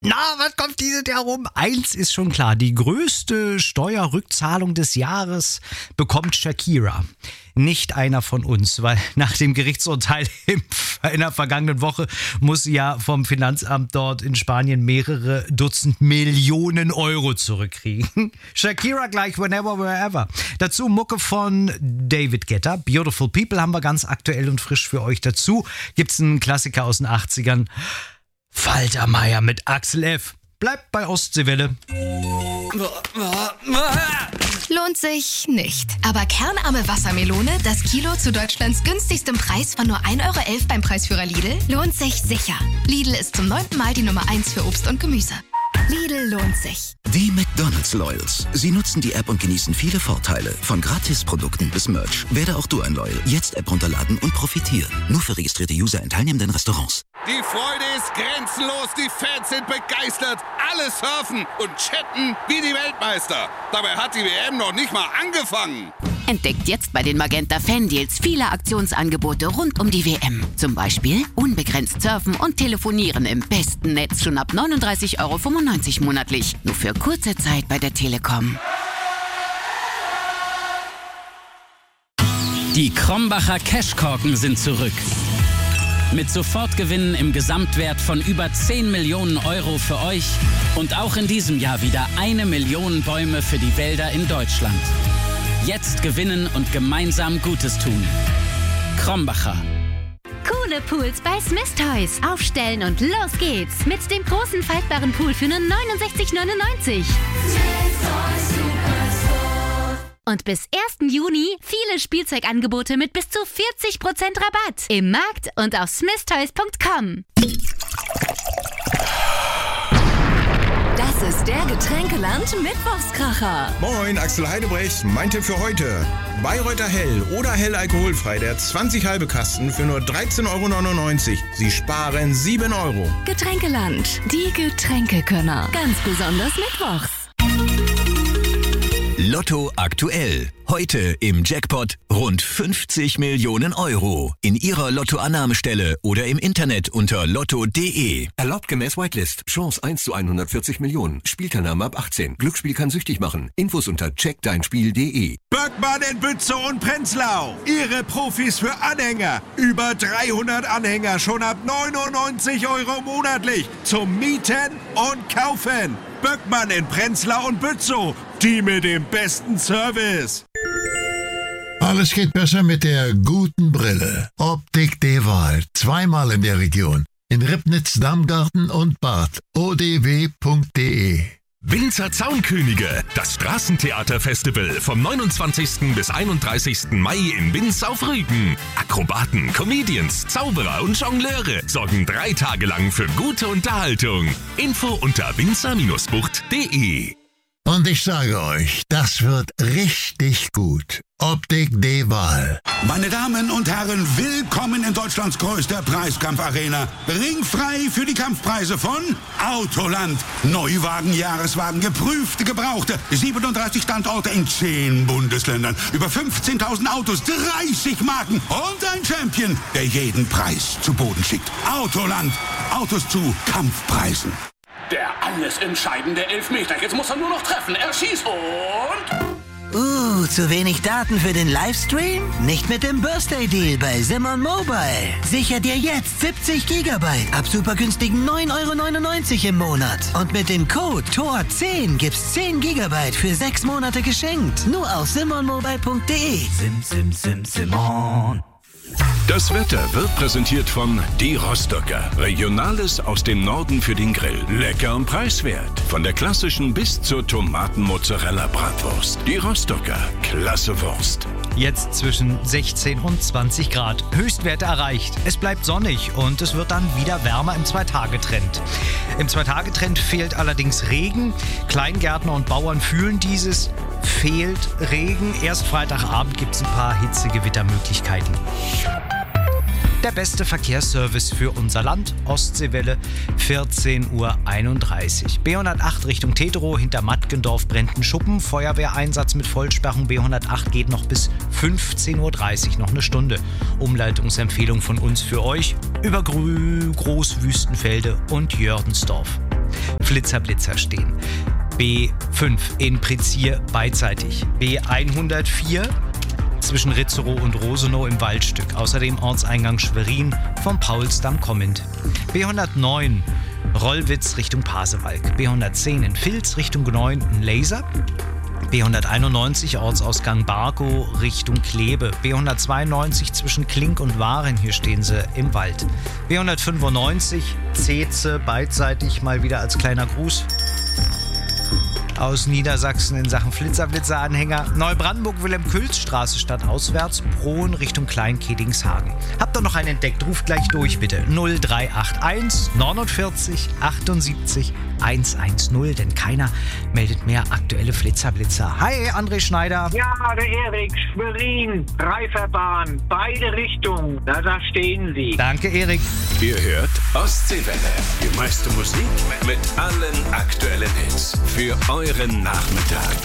Na, was kommt dieses Jahr rum? Eins ist schon klar, die größte Steuerrückzahlung des Jahres bekommt Shakira. Nicht einer von uns, weil nach dem Gerichtsurteil in der vergangenen Woche muss sie ja vom Finanzamt dort in Spanien mehrere Dutzend Millionen Euro zurückkriegen. Shakira gleich whenever, wherever. Dazu Mucke von David Guetta. Beautiful People haben wir ganz aktuell und frisch für euch. Dazu gibt's einen Klassiker aus den 80ern. Faltermeier mit Axel F. Bleibt bei Ostseewelle. Lohnt sich nicht. Aber kernarme Wassermelone, das Kilo zu Deutschlands günstigstem Preis von nur 1,11 Euro beim Preisführer Lidl, lohnt sich sicher. Lidl ist zum 9. Mal die Nummer 1 für Obst und Gemüse. Lidl lohnt sich. Die McDonald's Loyals. Sie nutzen die App und genießen viele Vorteile. Von Gratisprodukten bis Merch. Werde auch du ein Loyal. Jetzt App runterladen und profitieren. Nur für registrierte User in teilnehmenden Restaurants. Die Freude ist grenzenlos. Die Fans sind begeistert. Alle surfen und chatten wie die Weltmeister. Dabei hat die WM noch nicht mal angefangen. Entdeckt jetzt bei den Magenta Fan-Deals viele Aktionsangebote rund um die WM. Zum Beispiel unbegrenzt surfen und telefonieren im besten Netz schon ab 39,95 Euro monatlich. Nur für kurze Zeit bei der Telekom. Die Krombacher Cashkorken sind zurück. Mit Sofortgewinnen im Gesamtwert von über 10 Millionen Euro für euch und auch in diesem Jahr wieder 1 Million Bäume für die Wälder in Deutschland. Jetzt gewinnen und gemeinsam Gutes tun. Krombacher. Coole Pools bei Smith Toys. Aufstellen und los geht's. Mit dem großen faltbaren Pool für nur 69,99. Und bis 1. Juni viele Spielzeugangebote mit bis zu 40% Rabatt. Im Markt und auf smithtoys.com. Das ist der Getränkeland-Mittwochskracher. Moin, Axel Heidebrecht. Mein Tipp für heute. Bayreuther Hell oder Hell alkoholfrei, der 20 halbe Kasten für nur 13,99 Euro. Sie sparen 7 Euro. Getränkeland, die Getränkekönner. Ganz besonders mittwochs. Lotto aktuell. Heute im Jackpot rund 50 Millionen Euro. In Ihrer Lottoannahmestelle oder im Internet unter lotto.de. Erlaubt gemäß Whitelist. Chance 1 zu 140 Millionen. Spielteilnahme ab 18. Glücksspiel kann süchtig machen. Infos unter checkdeinspiel.de. Böckmann in Bützow und Prenzlau. Ihre Profis für Anhänger. Über 300 Anhänger schon ab 99 Euro monatlich. Zum Mieten und Kaufen. Böckmann in Prenzlau und Bützow. Die mit dem besten Service. Alles geht besser mit der guten Brille. Optik der Wahl. Zweimal in der Region. In Ribnitz, Damgarten und Bad. odw.de. Winzer Zaunkönige, das Straßentheaterfestival vom 29. bis 31. Mai in Winz auf Rügen. Akrobaten, Comedians, Zauberer und Jongleure sorgen 3 Tage lang für gute Unterhaltung. Info unter winzer-bucht.de. Und ich sage euch, das wird richtig gut. Optik de Wahl. Meine Damen und Herren, willkommen in Deutschlands größter Preiskampfarena. Ringfrei für die Kampfpreise von Autoland. Neuwagen, Jahreswagen, geprüfte, gebrauchte. 37 Standorte in 10 Bundesländern. Über 15.000 Autos, 30 Marken und ein Champion, der jeden Preis zu Boden schickt. Autoland. Autos zu Kampfpreisen. Der alles entscheidende Elfmeter. Jetzt muss er nur noch treffen. Er schießt und... zu wenig Daten für den Livestream? Nicht mit dem Birthday Deal bei Simon Mobile. Sicher dir jetzt 70 GB ab super günstigen 9,99 € im Monat. Und mit dem Code TOR10 gibt's 10 GB für 6 Monate geschenkt. Nur auf simonmobile.de. Simon. Das Wetter wird präsentiert von Die Rostocker. Regionales aus dem Norden für den Grill. Lecker und preiswert. Von der klassischen bis zur Tomaten-Mozzarella-Bratwurst. Die Rostocker. Klasse Wurst. Jetzt zwischen 16 und 20 Grad. Höchstwerte erreicht. Es bleibt sonnig und es wird dann wieder wärmer im 2-Tage-Trend. Im 2-Tage-Trend fehlt allerdings Regen. Kleingärtner und Bauern fühlen dieses. Fehlt Regen. Erst Freitagabend gibt es ein paar Hitzegewittermöglichkeiten. Der beste Verkehrsservice für unser Land, Ostseewelle, 14:31 Uhr. B108 Richtung Teterow, hinter Mattgendorf brennt ein Schuppen. Feuerwehreinsatz mit Vollsperrung. B108 geht noch bis 15:30 Uhr, noch eine Stunde. Umleitungsempfehlung von uns für euch über Großwüstenfelde und Jördensdorf. Flitzer-Blitzer stehen. B5 in Prezier beidseitig. B104 zwischen Ritzerow und Rosenow im Waldstück. Außerdem Ortseingang Schwerin vom Paulsdamm kommend. B109 Rollwitz Richtung Pasewalk. B110 in Vilz Richtung Gneun in Laser. B191 Ortsausgang Barkow Richtung Kleve. B192 zwischen Klink und Waren, hier stehen sie im Wald. B195 Zeetze beidseitig mal wieder als kleiner Gruß aus Niedersachsen in Sachen Flitzer-Blitzer-Anhänger. Neubrandenburg-Wilhelm-Külz-Straße stadtauswärts, Prohen Richtung Klein-Kedingshagen. Habt ihr noch einen entdeckt? Ruft gleich durch, bitte. 0381 49 78 110, denn keiner meldet mehr aktuelle Flitzer-Blitzer. Hi, André Schneider. Ja, der Erik, Schwerin, Reiferbahn, beide Richtungen. Na, da stehen sie. Danke, Erik. Ihr hört Ostseewelle. Die meiste Musik mit allen aktuellen Hits für euren Nachmittag.